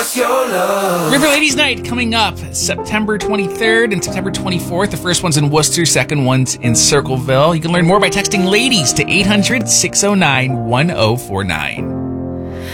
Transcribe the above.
River Ladies Night coming up September 23rd and September 24th. The first one's in Worcester, second one's in Circleville. You can learn more by texting LADIES to 800-609-1049.